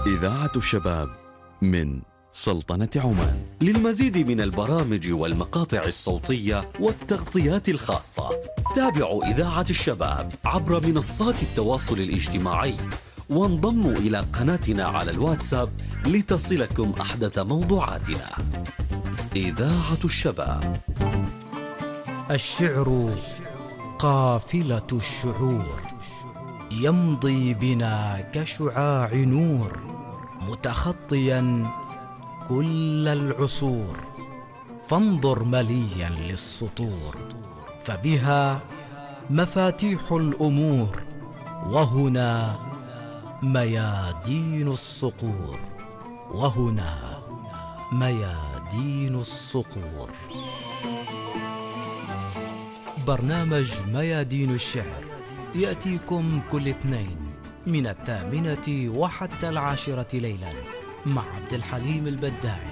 إذاعة الشباب من سلطنة عمان. للمزيد من البرامج والمقاطع الصوتية والتغطيات الخاصة تابعوا إذاعة الشباب عبر منصات التواصل الاجتماعي، وانضموا إلى قناتنا على الواتساب لتصلكم أحدث موضوعاتنا. إذاعة الشباب. الشعر قافلة الشعور، يمضي بنا كشعاع نور، متخطيا كل العصور. فانظر مليا للسطور، فبها مفاتيح الأمور، وهنا ميادين الصقور، وهنا ميادين الصقور. برنامج ميادين الشعر يأتيكم كل اثنين من 8 وحتى 10 ليلا مع عبد الحليم البداعي.